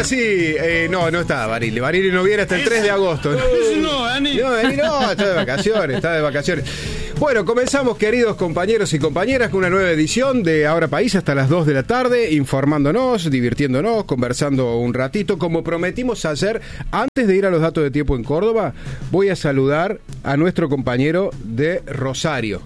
Ahora sí, no está Barili. Barili no viene hasta el 3 de agosto. No, Dani. No, está de vacaciones. Bueno, comenzamos, queridos compañeros y compañeras, con una nueva edición de Ahora País hasta las 2 de la tarde, informándonos, divirtiéndonos, conversando un ratito. Como prometimos ayer, antes de ir a los datos de tiempo en Córdoba, voy a saludar a nuestro compañero de Rosario,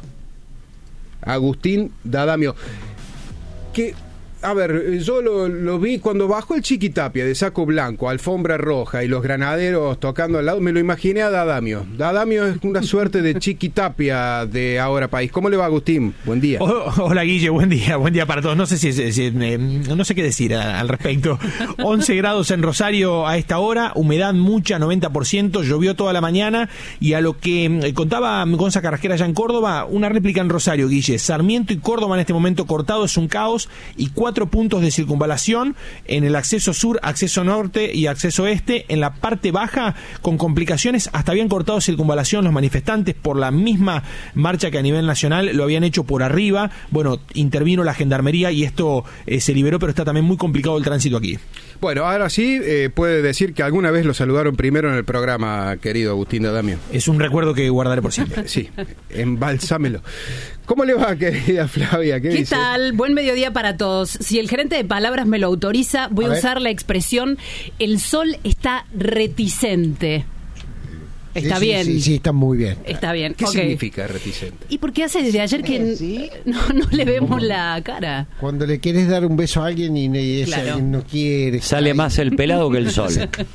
Agustín D'Adamio, que... A ver, yo lo vi cuando bajó el Chiquitapia de saco blanco, alfombra roja y los granaderos tocando al lado, me lo imaginé a D'Adamio. D'Adamio es una suerte de Chiquitapia de Ahora País. ¿Cómo le va, Agustín? Buen día. Hola, Guille, buen día para todos. No sé no sé qué decir al respecto. 11 grados en Rosario a esta hora, humedad mucha, 90%, llovió toda la mañana, y a lo que contaba Gonza Carrasquera allá en Córdoba, una réplica en Rosario, Guille. Sarmiento y Córdoba en este momento cortado, es un caos, y 4 puntos de circunvalación en el acceso sur, acceso norte y acceso este. En la parte baja, con complicaciones, hasta habían cortado circunvalación los manifestantes por la misma marcha que a nivel nacional lo habían hecho por arriba. Bueno, intervino la gendarmería y esto se liberó, pero está también muy complicado el tránsito aquí. Bueno, ahora sí, puede decir que alguna vez lo saludaron primero en el programa, querido Agustín D'Adamio. Es un recuerdo que guardaré por siempre. Sí, embalsámelo. ¿Cómo le va, querida Flavia? ¿Qué dice? Tal? Buen mediodía para todos. Si el gerente de palabras me lo autoriza, voy a usar la expresión: el sol está reticente. Está bien. Sí, está muy bien. Está bien. ¿Qué significa reticente? ¿Y por qué hace desde ayer que no le vemos la cara? Cuando le quieres dar un beso a alguien y alguien no quiere. Sale más el pelado que el sol.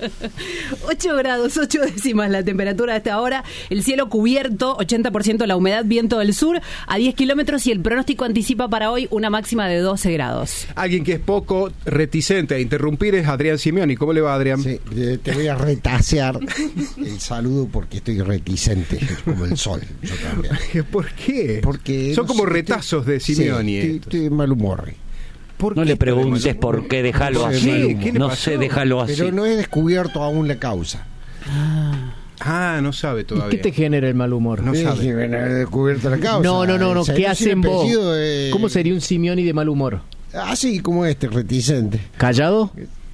8 grados, 8 décimas la temperatura a esta hora. El cielo cubierto, 80% la humedad, viento del sur a 10 kilómetros, y el pronóstico anticipa para hoy una máxima de 12 grados. Alguien que es poco reticente a interrumpir es Adrián Simeoni. ¿Cómo le va, Adrián? Sí, te voy a retasear el saludo porque estoy reticente, como el sol. Yo también. ¿Por qué? Porque son como retazos de Simeoni. Estoy de mal humor. No le preguntes por qué, déjalo así. No sé, déjalo así. Pero no he descubierto aún la causa. No sabe todavía. ¿Qué te genera el mal humor? No sabe. Sí, no he descubierto la causa. No. ¿Qué hacen vos? ¿Cómo sería un Simeoni de mal humor? Así como reticente. ¿Callado?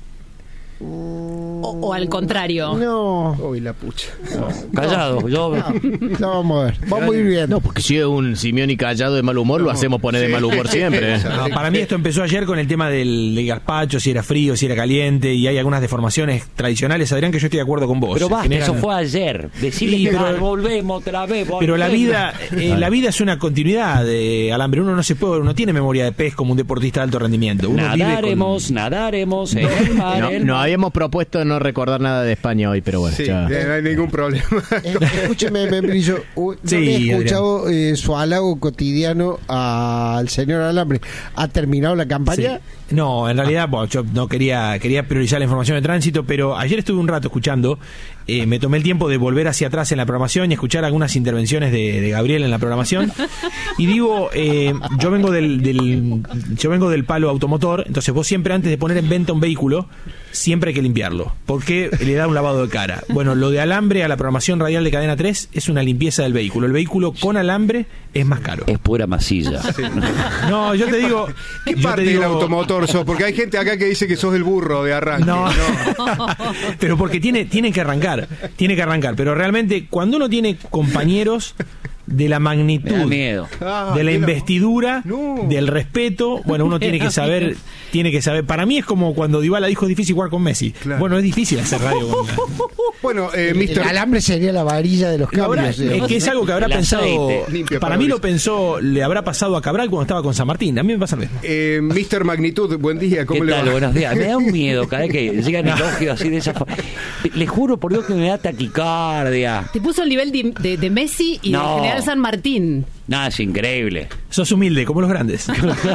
O al contrario. No. Uy, la pucha. Callado. No, vamos a ver. Vamos a ir bien. No, porque si es un Simeoni callado de mal humor, lo hacemos poner de mal humor siempre. No, para mí esto empezó ayer con el tema del gazpacho, si era frío, si era caliente, y hay algunas deformaciones tradicionales, Adrián, que yo estoy de acuerdo con vos. Pero basta, eso fue ayer. Decirle que volvemos otra vez. Pero la vida es una continuidad de Alambre. Uno no se puede, uno tiene memoria de pez como un deportista de alto rendimiento. Uno nadaremos. No habíamos propuesto no recordar nada de España hoy, pero bueno. Sí, no hay ningún problema. Escúcheme, Membrillo. Yo he escuchado su halago cotidiano al señor Alambre. ¿Ha terminado la campaña? Sí. No, en realidad, yo no quería priorizar la información de tránsito, pero ayer estuve un rato escuchando. Me tomé el tiempo de volver hacia atrás en la programación y escuchar algunas intervenciones de Gabriel en la programación. Y digo, yo vengo del palo automotor, entonces vos siempre, antes de poner en venta un vehículo, siempre hay que limpiarlo, porque le da un lavado de cara. Bueno, lo de Alambre a la programación radial de Cadena 3 es una limpieza del vehículo. El vehículo con alambre es más caro. Es pura masilla. Sí. No, yo te digo... ¿Qué parte del automotor sos? Porque hay gente acá que dice que sos el burro de arranque. No. Pero porque tiene que arrancar. Pero realmente, cuando uno tiene compañeros de la magnitud, me da miedo, de la investidura, del respeto, bueno, uno tiene que saber. Para mí es como cuando Dybala dijo: es difícil jugar con Messi. Claro. Bueno, es difícil hacer radio con Bueno, el alambre sería la varilla de los cambios. Es que es algo que habrá pensado. Para mí lo pensó, le habrá pasado a Cabral cuando estaba con San Martín. A mí me pasa lo mismo. Mr. Magnitud, buen día. ¿Cómo ¿Qué le tal? va? Buenos días. Me da un miedo cada vez que llegan elogios así de esa forma. Les juro por Dios que me da taquicardia. Te puso el nivel de Messi y de General San Martín. Nada, es increíble. Sos humilde, como los grandes.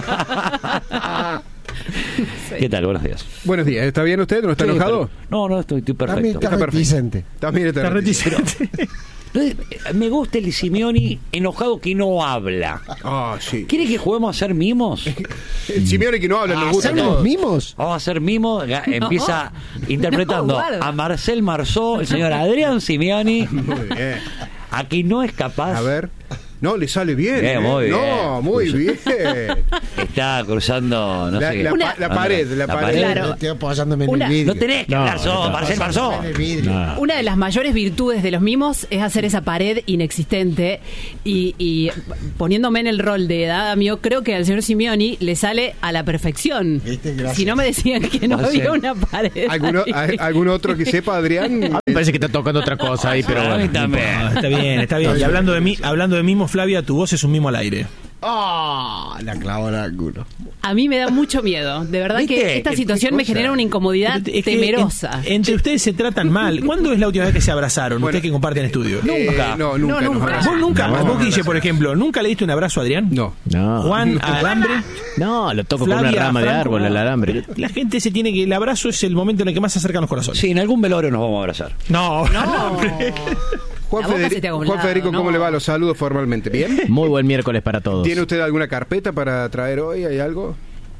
¿Qué tal? Buenos días. Buenos días. ¿Está bien usted? ¿No está enojado? No, estoy perfecto. También está reticente. También está reticente. Me gusta el Simeoni enojado que no habla. Sí. ¿Quiere que juguemos a hacer mimos? El Simeoni que no habla nos gusta. ¿Hacemos mimos? Vamos a hacer mimos. Empieza interpretando a Marcel Marceau, el señor Adrián Simeoni. Muy bien. A que no es capaz A ver. No, le sale bien. Muy bien. No, muy bien. Está cruzando, no sé qué. La pared. Claro. Estoy apoyándome en el vidrio. No tenés que hablar Marcel Marceau. En el vidrio. Una de las mayores virtudes de los mimos es hacer esa pared inexistente y poniéndome en el rol de Adamio, creo que al señor Simeoni le sale a la perfección. ¿Viste? Gracias. Si no me decían que no había una pared. ¿Algún otro que sepa, Adrián? Me parece que está tocando otra cosa ahí, pero A mí bueno. también. Está bien. Y hablando de mimo, Flavia, tu voz es un mimo al aire. La clavó en el culo. A mí me da mucho miedo. De verdad ¿Viste? que esta situación me genera una incomodidad Es que temerosa. entre ustedes se tratan mal. ¿Cuándo es la última vez que se abrazaron? Bueno, ustedes que comparten estudio. Nunca. No, nunca. No, nos nunca. abrazamos. Vos nunca, No, vos, Guille, no, por ejemplo, ¿nunca le diste un abrazo a Adrián? No. No. Juan, a Alambre. No, lo toco con Flavia, una rama de Franco. árbol al alambre. La gente se tiene que... El abrazo es el momento en el que más se acercan los corazones. Sí, en algún velorio nos vamos a abrazar. No, No. Juan, La boca se te haga a un Juan lado, Federico, ¿cómo no. le va? Los saludos formalmente. ¿Bien? Muy buen miércoles para todos. ¿Tiene usted alguna carpeta para traer hoy? ¿Hay algo?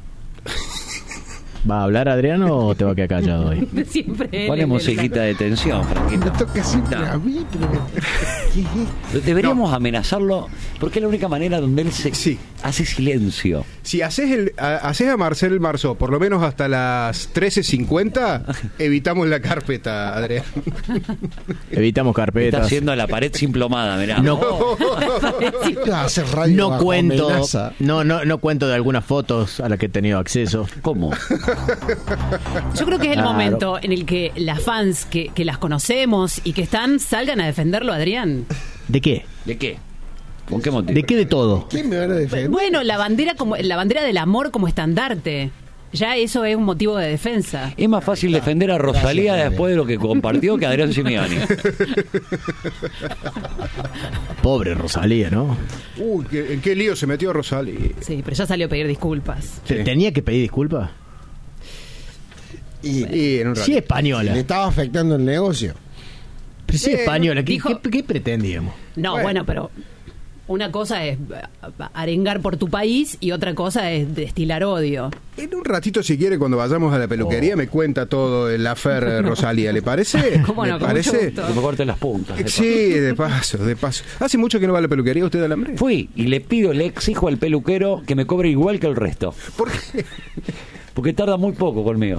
¿Va a hablar Adrián o te va a quedar callado hoy? Siempre él Pone es el- musiquita de tensión, Me Franquito. toca siempre No. a mí, pero ¿qué es esto? Deberíamos amenazarlo porque es la única manera donde él se Sí. hace silencio. Si haces a Marcel Marceau por lo menos hasta las 13:50, evitamos la carpeta, Adrián. Evitamos Está carpetas. haciendo la pared sin plomada, mirá. No. Hace radio No bajo cuento, amenaza. no cuento de algunas fotos a las que he tenido acceso. ¿Cómo? Yo creo que es el Claro. momento en el que las fans que las conocemos y que están salgan a defenderlo, Adrián. ¿De qué? ¿De qué? ¿Con qué motivo? ¿De qué de todo? ¿Quién me van a defender? Bueno, la bandera del amor como estandarte. Ya eso es un motivo de defensa. Es más fácil defender a Rosalía Gracias, después de lo que compartió que a Adrián Simeoni. Pobre Rosalía, ¿no? Uy, ¿en qué lío se metió Rosalía? Sí, pero ya salió a pedir disculpas. Sí. ¿Tenía que pedir disculpas? Y en un rato. Sí, española. Le estaba afectando el negocio. Pero sí, española. ¿Qué, dijo- qué pretendíamos? No, bueno, pero una cosa es arengar por tu país y otra cosa es destilar odio. En un ratito, si quiere, cuando vayamos a la peluquería, me cuenta todo el affair Rosalía. ¿Le parece? ¿Cómo no? ¿Le Con parece? mucho gusto. Que me corten las puntas. de Sí, de paso. ¿Hace mucho que no va a la peluquería usted, Alambre? Fui y le exijo al peluquero que me cobre igual que el resto. ¿Por qué? Porque tarda muy poco conmigo.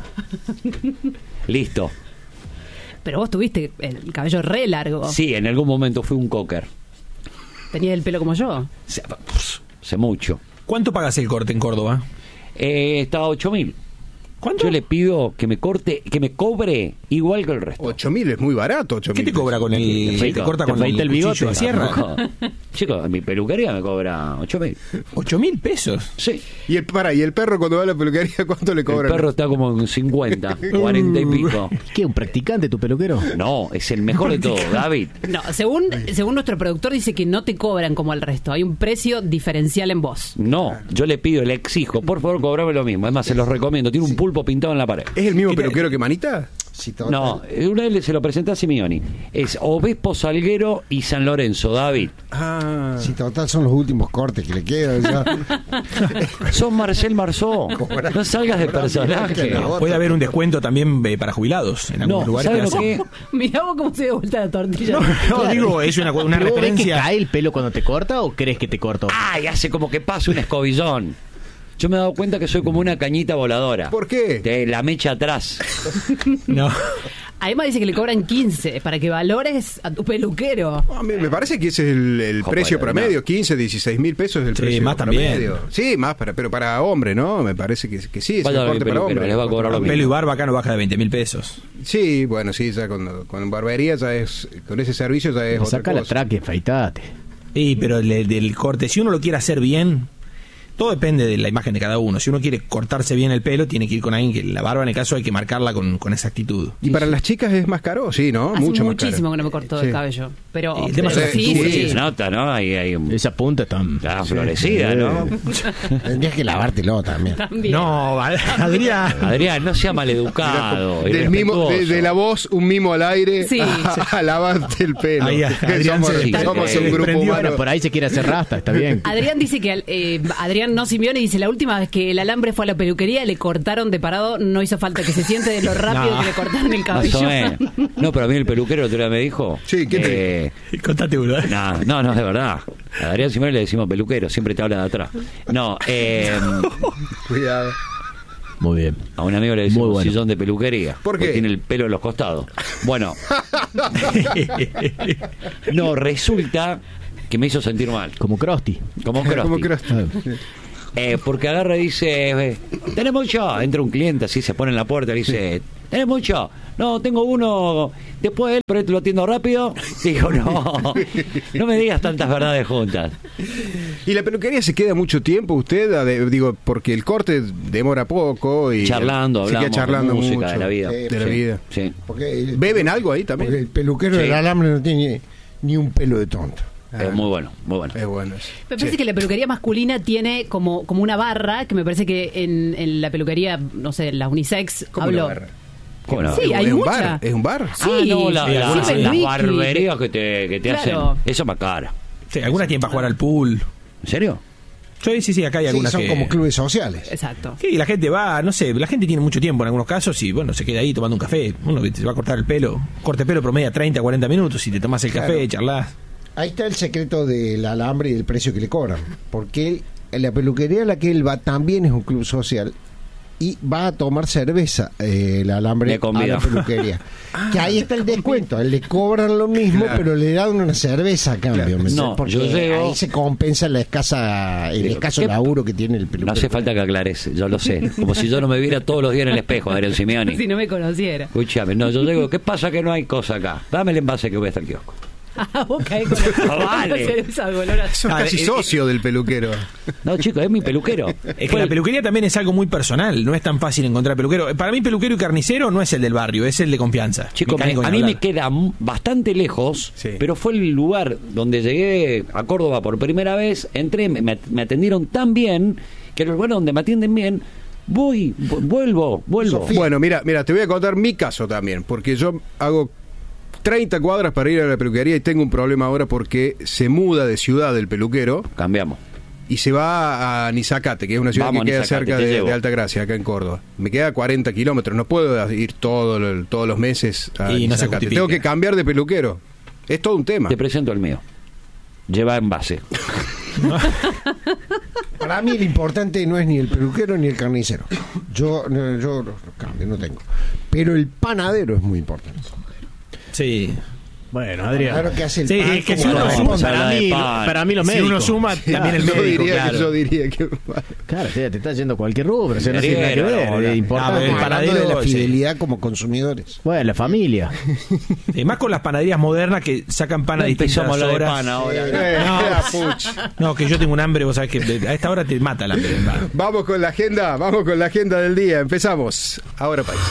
Listo. Pero vos tuviste el cabello re largo. Sí, en algún momento fui un cocker. Tenías el pelo como yo. Hace mucho. ¿Cuánto pagas el corte en Córdoba? Estaba a 8.000. ¿Cuánto? Yo le pido que me cobre igual que el resto. 8.000 es muy barato. 8.000. ¿Qué te cobra con el... Te ¿Te corta con afeita el bigote, cuchillo de sierra? Chicos, mi peluquería me cobra 8.000. 8.000 pesos. Sí. ¿Y el perro cuando va a la peluquería cuánto le El cobran? perro está como en 50, 40 y pico. ¿Qué? ¿Un practicante tu peluquero? No, es el mejor de todo, David. No, según nuestro productor dice que no te cobran como al resto. Hay un precio diferencial en vos. No, yo le pido, le exijo, por favor, cobrame lo mismo. Es más, se los recomiendo. Tiene un pulpo pintado en la pared. ¿Es el mismo peluquero que Manita? Sí, total. No, una vez se lo presenté a Simeoni. Es Obispo Salguero y San Lorenzo, David. Ah. Sí, total, son los últimos cortes que le quedan. Ya. Son Marcel Marceau. No salgas de personaje. No. Puede haber un descuento también para jubilados en algunos No, lugares. ¿saben lo te hacen- que? Mirá vos cómo se dio vuelta la tortilla. No, digo, es una ¿Pero vos ves que referencia. cae el pelo cuando te corta o crees que te corto? Ay, hace como que pasa un escobillón. Yo me he dado cuenta que soy como una cañita voladora. ¿Por qué? De la mecha atrás. No. Además dice que le cobran 15 para que valores a tu peluquero. Me parece que ese es el Joder, precio no. promedio, 15, 16 mil pesos es el Sí, precio más también. promedio. Sí, más, pero para hombre, ¿no? Me parece que sí, es Vaya un a mi corte para peluquero, hombre. les va a cobrar lo mismo. Pelo y barba acá no baja de 20.000 pesos. Sí, bueno, sí, ya con barbería ya es, con ese servicio ya es otra Saca la cosa. traque, afeitate. Sí, pero del corte, si uno lo quiere hacer bien, todo depende de la imagen de cada uno. Si uno quiere cortarse bien el pelo, tiene que ir con alguien que la barba, en el caso, hay que marcarla con exactitud. Y para las chicas es más caro, sí, ¿no? Hace mucho más muchísimo caro. que no me corto Sí. el cabello. Pero, El tema pero es sí, octubre, sí. Se nota, ¿no? Hay Esa punta está... está florecida, ¿no? Tendrías que lavártelo también. También. No, Adrián. Adrián, no sea maleducado. Del mimo, de la voz, un mimo al aire Sí. a lavarte el pelo. Ahí, Adrián somos se- somos se un grupo desprendió. humano. Bueno, por ahí se quiere hacer rasta, está bien. Adrián dice que Adrián no Simeone dice la última vez que el alambre fue a la peluquería le cortaron de parado, no hizo falta que se siente de lo rápido No. que le cortaron el Más cabello. o menos. No, pero a mí el peluquero el otro día me dijo. Sí, ¿qué te- Contate uno. No, de verdad. A Adrián Simeone le decimos peluquero, siempre te habla de atrás. No, Cuidado. Muy bien. a un amigo le decimos sillón de peluquería. ¿Por qué? Porque tiene el pelo en los costados. Bueno. No, resulta que me hizo sentir mal. Como Krusty. Como Krusty. Como Krusty. Porque agarra y dice, ¿tenés mucho? Entra un cliente así, se pone en la puerta y dice, ¿tenés mucho? No, tengo uno después de él, pero te lo atiendo rápido. Digo, no me digas tantas verdades juntas. ¿Y la peluquería se queda mucho tiempo usted? Digo, porque el corte demora poco y Charlando, se hablamos queda charlando de música, mucho. de la vida. De la vida. Sí. Porque ¿Beben algo ahí también? Porque el peluquero del alambre no tiene ni un pelo de tonto. Es muy bueno, muy bueno. Es bueno. Me parece que la peluquería masculina tiene como una barra, que me parece que en la peluquería, no sé, la unisex, ¿Cómo hablo. la barra? ¿Cómo no? Sí, hay ¿Es un mucha. bar? ¿Es un bar? Sí, no, algunas las whisky. barberías que te Claro. hacen. Eso es más cara. Sí, algunas tienen para jugar al pool. ¿En serio? Sí, acá hay Sí, algunas son que... como clubes sociales. Exacto. Sí, la gente va, no sé, la gente tiene mucho tiempo en algunos casos y bueno, se queda ahí tomando un café. Uno se va a cortar el pelo, corte pelo promedia 30, 40 minutos y te tomas el café, charlas. Ahí está el secreto del alambre y del precio que le cobran. Porque la peluquería a la que él va también es un club social y va a tomar cerveza el alambre Me a convida. la peluquería. Que ahí está el descuento. A él le cobran lo mismo, Claro. pero le dan una cerveza a cambio. Claro. ¿me entiendes? No, Porque yo llego- ahí se compensa el escaso ¿Qué? laburo que tiene el peluquero. No hace falta que aclares, yo lo sé. Como si yo no me viera todos los días en el espejo, Adrián Simeone. Si no me conociera. Escúchame, no, yo digo, ¿qué pasa que no hay cosa acá? Dame el envase que voy hasta el kiosco. Ah, vos caes con Vale. cerveza olorosa. Sos casi socio del peluquero. No, chicos, es mi peluquero. Es que la peluquería también es algo muy personal, no es tan fácil encontrar peluquero. Para mí peluquero y carnicero no es el del barrio, es el de confianza. Chicos, Mecánico a ni mí me hablar. queda bastante lejos, Sí. pero fue el lugar donde llegué a Córdoba por primera vez. Entré, me atendieron tan bien, que el lugar donde me atienden bien, vuelvo. Bueno, mira, te voy a contar mi caso también, porque yo hago 30 cuadras para ir a la peluquería y tengo un problema ahora porque se muda de ciudad el peluquero Cambiamos. y se va a Nizacate, que es una ciudad Vamos que a queda Nizacate, cerca te de llevo. Altagracia, acá en Córdoba. Me queda 40 kilómetros, no puedo ir todos los meses a Y no se Nizacate. justifica. Tengo que cambiar de peluquero. Es todo un tema. Te presento el mío. Lleva envase. Para mí lo importante no es ni el peluquero ni el carnicero. Yo no cambio, no tengo. Pero el panadero es muy importante. Sí. Bueno, Adrián. Claro que hace el Sí, pan es que como si uno corresponde. suma, Para mí los Si médicos. uno suma, también el Yo médico, diría, claro. yo diría que... Claro, te está yendo cualquier rubro, o sea, no tiene nada que Pero, ver. Es el importante. Estamos hablando de la panadero, sí. fidelidad como consumidores. Bueno, la familia. Más con las panaderías modernas que sacan pan a distintas Empezamos a hablar de horas. pan ahora. No, que yo tengo un hambre, vos sabés que a esta hora te mata el hambre. Vamos con la agenda del día. Empezamos. Ahora País.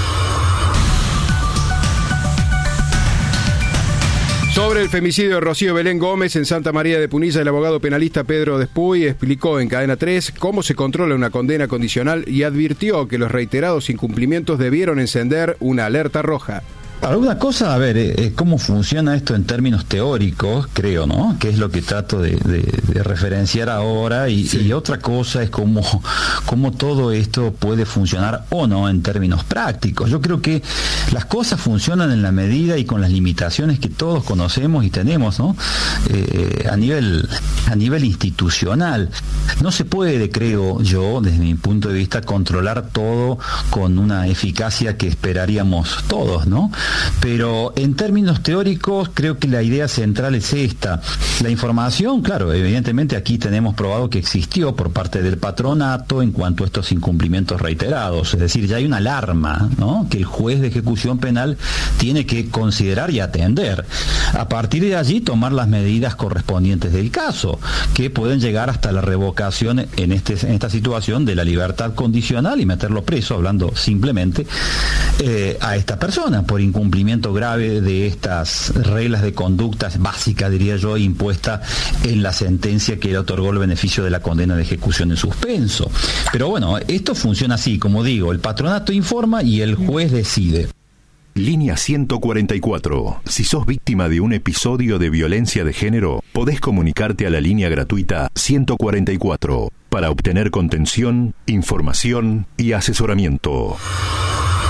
Sobre el femicidio de Rocío Belén Gómez en Santa María de Punilla, el abogado penalista Pedro Despuy explicó en Cadena 3 cómo se controla una condena condicional y advirtió que los reiterados incumplimientos debieron encender una alerta roja. Alguna cosa, a ver, cómo funciona esto en términos teóricos, creo, ¿no? Que es lo que trato de referenciar ahora y otra cosa es cómo todo esto puede funcionar o no en términos prácticos. Yo creo que las cosas funcionan en la medida y con las limitaciones que todos conocemos y tenemos, ¿no? A nivel institucional. No se puede, creo yo, desde mi punto de vista, controlar todo con una eficacia que esperaríamos todos, ¿no? Pero en términos teóricos creo que la idea central es esta. La información, claro, evidentemente aquí tenemos probado que existió por parte del patronato en cuanto a estos incumplimientos reiterados. Es decir, ya hay una alarma, ¿no?, que el juez de ejecución penal tiene que considerar y atender. A partir de allí tomar las medidas correspondientes del caso, que pueden llegar hasta la revocación en esta situación de la libertad condicional y meterlo preso, hablando simplemente, a esta persona por incumplimiento grave de estas reglas de conductas básicas, diría yo, impuesta en la sentencia que le otorgó el beneficio de la condena de ejecución en suspenso. Pero bueno, esto funciona así, como digo, el patronato informa y el juez decide. Línea 144. Si sos víctima de un episodio de violencia de género, podés comunicarte a la línea gratuita 144 para obtener contención, información y asesoramiento.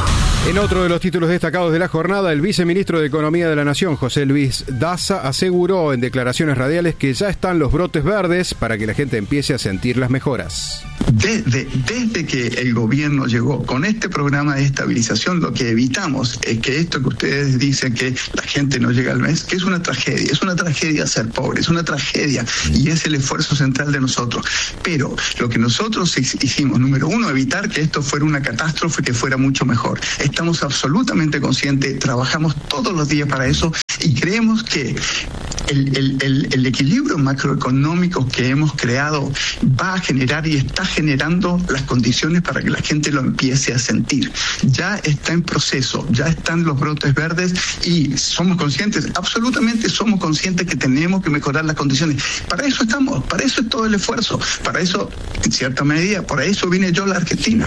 En otro de los títulos destacados de la jornada, el viceministro de Economía de la Nación, José Luis Daza, aseguró en declaraciones radiales que ya están los brotes verdes para que la gente empiece a sentir las mejoras. Desde que el gobierno llegó con este programa de estabilización, lo que evitamos es que esto que ustedes dicen que la gente no llega al mes, que es una tragedia ser pobre, es una tragedia y es el esfuerzo central de nosotros. Pero lo que nosotros hicimos, número uno, evitar que esto fuera una catástrofe, que fuera mucho mejor. Estamos absolutamente conscientes, trabajamos todos los días para eso y creemos que el equilibrio macroeconómico que hemos creado va a generar y está generando las condiciones para que la gente lo empiece a sentir. Ya está en proceso, ya están los brotes verdes y somos conscientes, absolutamente somos conscientes que tenemos que mejorar las condiciones. Para eso estamos, para eso es todo el esfuerzo, para eso, en cierta medida, por eso vine yo a la Argentina.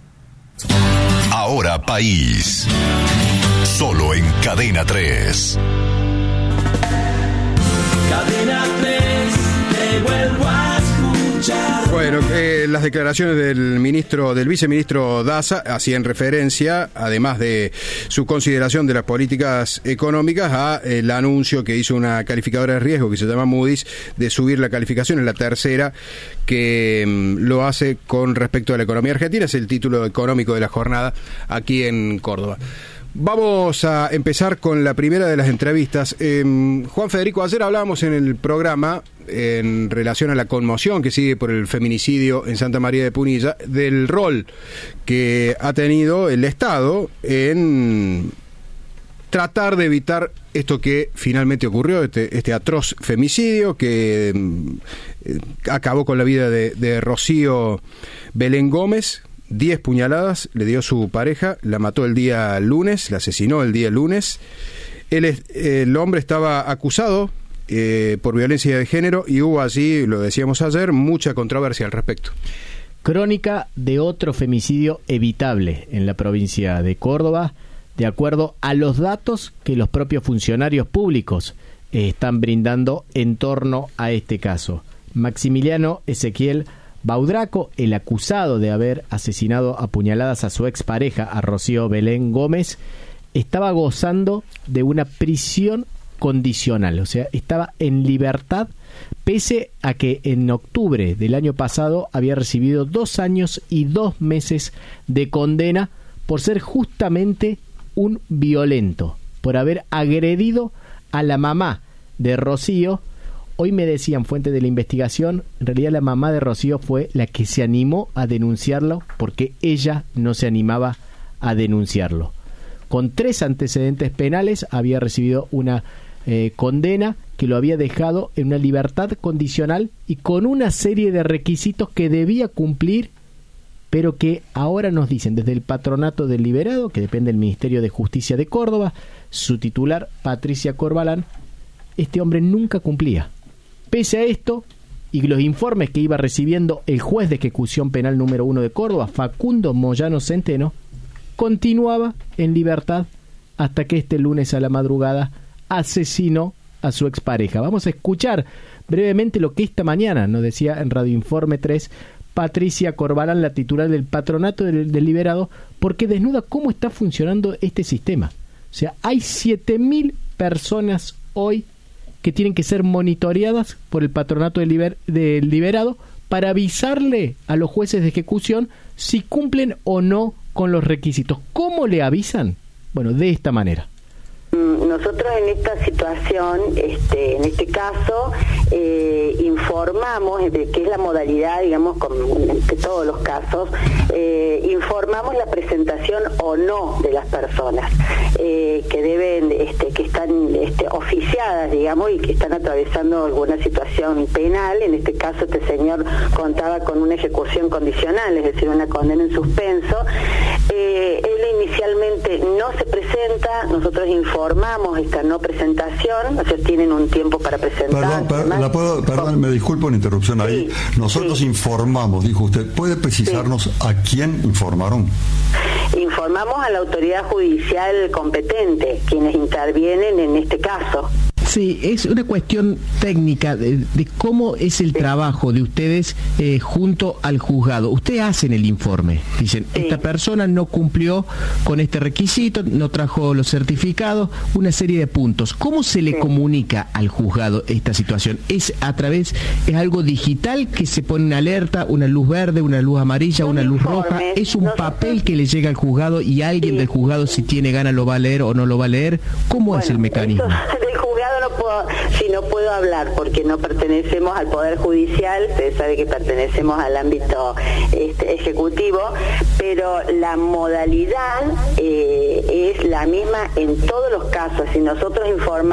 Ahora País. Solo en Cadena 3. Cadena 3, te vuelvo a escuchar. Bueno, las declaraciones del viceministro Daza hacían referencia, además de su consideración de las políticas económicas, a el anuncio que hizo una calificadora de riesgo que se llama Moody's de subir la calificación, es la tercera que lo hace con respecto a la economía argentina. Es el título económico de la jornada aquí en Córdoba. Vamos a empezar con la primera de las entrevistas. Juan Federico, ayer hablábamos en el programa en relación a la conmoción que sigue por el feminicidio en Santa María de Punilla, del rol que ha tenido el Estado en tratar de evitar esto que finalmente ocurrió, este atroz femicidio que acabó con la vida de Rocío Belén Gómez. 10 puñaladas le dio su pareja, la mató el día lunes, la asesinó el día lunes. El hombre estaba acusado por violencia de género y hubo allí, lo decíamos ayer, mucha controversia al respecto. Crónica de otro femicidio evitable en la provincia de Córdoba, de acuerdo a los datos que los propios funcionarios públicos están brindando en torno a este caso. Maximiliano Ezequiel Baudraco, el acusado de haber asesinado a puñaladas a su expareja, a Rocío Belén Gómez, estaba gozando de una prisión condicional, o sea, estaba en libertad, pese a que en octubre del año pasado había recibido 2 años y 2 meses de condena por ser justamente un violento, por haber agredido a la mamá de Rocío. Hoy me decían fuentes de la investigación, en realidad la mamá de Rocío fue la que se animó a denunciarlo porque ella no se animaba a denunciarlo. Con 3 antecedentes penales había recibido una condena que lo había dejado en una libertad condicional y con una serie de requisitos que debía cumplir, pero que ahora nos dicen desde el Patronato del Liberado, que depende del Ministerio de Justicia de Córdoba, su titular Patricia Corbalán, este hombre nunca cumplía. Pese a esto, y los informes que iba recibiendo el juez de ejecución penal número 1 de Córdoba, Facundo Moyano Centeno, continuaba en libertad hasta que este lunes a la madrugada asesinó a su expareja. Vamos a escuchar brevemente lo que esta mañana nos decía en Radio Informe 3 Patricia Corbalán, la titular del Patronato del Liberado, porque desnuda cómo está funcionando este sistema. O sea, hay 7.000 personas hoy que tienen que ser monitoreadas por el Patronato del Liberado para avisarle a los jueces de ejecución si cumplen o no con los requisitos. ¿Cómo le avisan? Bueno, de esta manera. Nosotros en esta situación, en este caso, informamos, que es la modalidad, digamos, de todos los casos, informamos la presentación o no de las personas que deben, que están oficiadas, digamos, y que están atravesando alguna situación penal. En este caso, este señor contaba con una ejecución condicional, es decir, una condena en suspenso. Él inicialmente no se presenta, nosotros informamos esta no presentación, o sea, tienen un tiempo para presentar. Perdón, me disculpo la interrupción ahí. Sí, nosotros informamos, dijo usted. ¿Puede precisarnos a quién informaron? Informamos a la autoridad judicial competente, quienes intervienen en este caso. Sí, es una cuestión técnica de cómo es el trabajo de ustedes junto al juzgado. Ustedes hacen el informe, dicen, esta persona no cumplió con este requisito, no trajo los certificados, una serie de puntos. ¿Cómo se le comunica al juzgado esta situación? ¿Es algo digital que se pone una alerta, una luz verde, una luz amarilla, una luz roja? ¿Es un papel que le llega al juzgado y alguien del juzgado, si tiene ganas, lo va a leer o no lo va a leer? ¿Cómo es el mecanismo? Del juzgado no puedo hablar porque no pertenecemos al Poder Judicial, ustedes saben que pertenecemos al ámbito ejecutivo, pero la modalidad es la misma en todos los casos. Si nosotros informamos